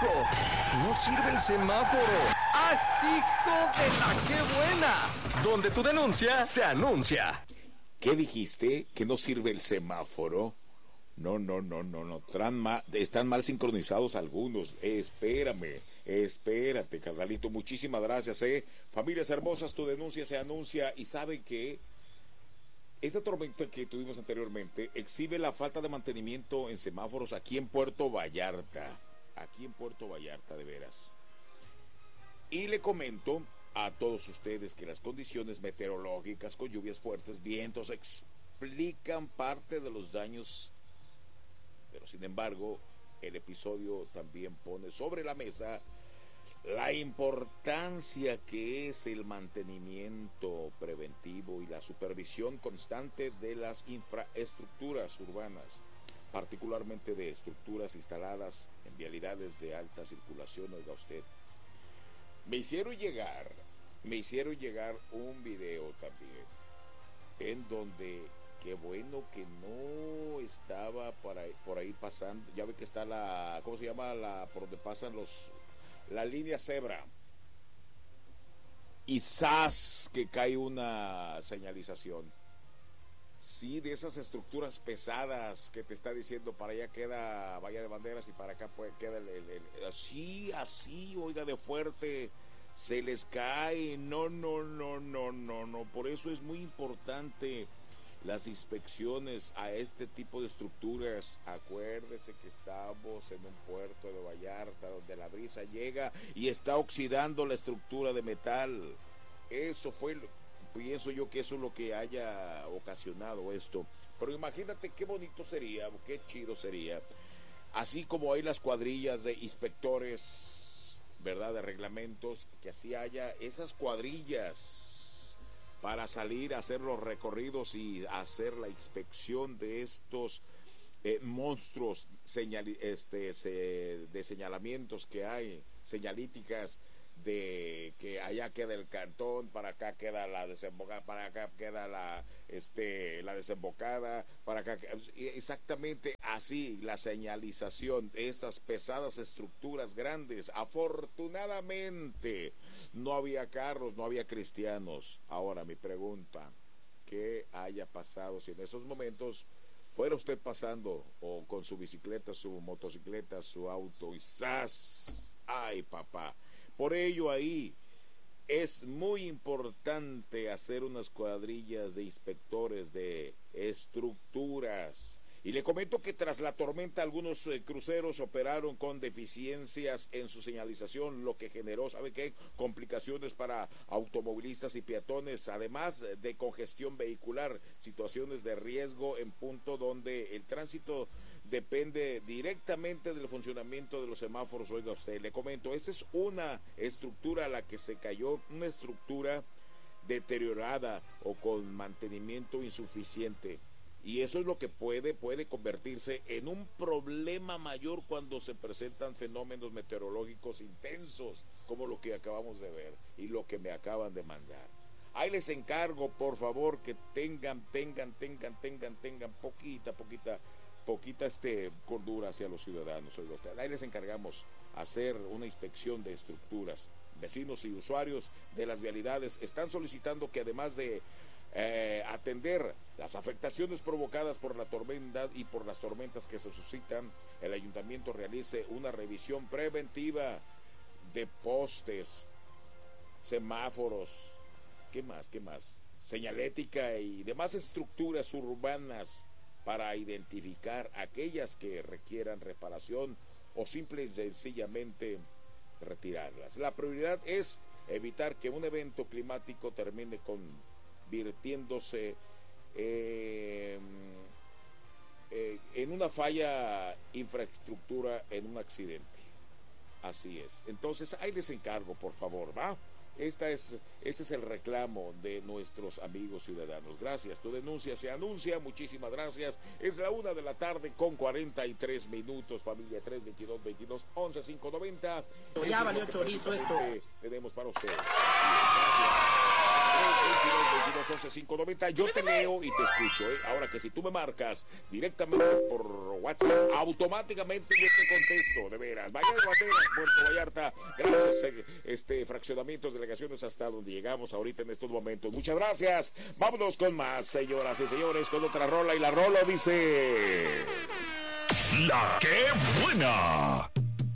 hijo! ¡No sirve el semáforo! ¡Ah, hijo de la qué buena! Donde tu denuncia se anuncia. ¿Qué dijiste? ¿Que no sirve el semáforo? No. Están mal sincronizados algunos. Espérate, carnalito. Muchísimas gracias, Familias hermosas, tu denuncia se anuncia. Y saben que esta tormenta que tuvimos anteriormente exhibe la falta de mantenimiento en semáforos aquí en Puerto Vallarta. De veras. Y le comento a todos ustedes que las condiciones meteorológicas con lluvias fuertes, vientos, explican parte de los daños. Pero sin embargo, el episodio también pone sobre la mesa la importancia que es el mantenimiento preventivo y la supervisión constante de las infraestructuras urbanas, particularmente de estructuras instaladas en vialidades de alta circulación. Oiga usted, me hicieron llegar un video también en donde, qué bueno que no estaba por ahí pasando. Ya ve que está la, ¿cómo se llama? Por donde pasan la línea cebra. Y ¡zas! Que cae una señalización. Sí, de esas estructuras pesadas que te está diciendo, para allá queda valla de banderas y para acá queda así, oiga, de fuerte. Se les cae. No. Por eso es muy importante las inspecciones a este tipo de estructuras. Acuérdese que estamos en un puerto de Vallarta donde la brisa llega y está oxidando la estructura de metal. Pienso yo que eso es lo que haya ocasionado esto. Pero imagínate qué bonito sería, qué chido sería, así como hay las cuadrillas de inspectores, ¿verdad?, de reglamentos, que así haya esas cuadrillas para salir a hacer los recorridos y hacer la inspección de estos monstruos de señalamientos que hay, señalíticas, de que allá queda el cantón, para acá queda la desembocada, para acá queda la desembocada, para acá, exactamente así, la señalización de estas pesadas estructuras grandes. Afortunadamente no había carros, no había cristianos. Ahora mi pregunta, ¿qué haya pasado si en esos momentos fuera usted pasando o con su bicicleta, su motocicleta, su auto y ¡zas! ¡Ay, papá! Por ello ahí es muy importante hacer unas cuadrillas de inspectores de estructuras. Y le comento que tras la tormenta algunos cruceros operaron con deficiencias en su señalización, lo que generó, ¿sabe qué?, complicaciones para automovilistas y peatones, además de congestión vehicular, situaciones de riesgo en punto donde el tránsito depende directamente del funcionamiento de los semáforos. Oiga usted, le comento, esa es una estructura a la que se cayó, una estructura deteriorada o con mantenimiento insuficiente. Y eso es lo que puede convertirse en un problema mayor cuando se presentan fenómenos meteorológicos intensos, como lo que acabamos de ver y lo que me acaban de mandar. Ahí les encargo, por favor, que tengan poquita cordura hacia los ciudadanos. Ahí les encargamos hacer una inspección de estructuras. Vecinos y usuarios de las vialidades están solicitando que, además de atender las afectaciones provocadas por la tormenta y por las tormentas que se suscitan, el ayuntamiento realice una revisión preventiva de postes, semáforos, ¿qué más? Señalética y demás estructuras urbanas para identificar aquellas que requieran reparación o simple y sencillamente retirarlas. La prioridad es evitar que un evento climático termine convirtiéndose en una falla infraestructura, en un accidente. Así es. Entonces, ahí les encargo, por favor, ¿va? Este es el reclamo de nuestros amigos ciudadanos. Gracias, tu denuncia se anuncia. Muchísimas gracias. Es la 1:43 PM, familia 322-22-11-590. Ya valió chorizo esto. Tenemos para usted. Gracias. 11 590. Yo te leo y te escucho, ¿eh? Ahora que si tú me marcas directamente por WhatsApp, automáticamente yo te contesto, de veras. Bahía de Banderas, Puerto Vallarta, gracias, fraccionamientos, delegaciones, hasta donde llegamos ahorita en estos momentos. Muchas gracias. Vámonos con más, señoras y señores, con otra rola, y la rola dice... La que buena.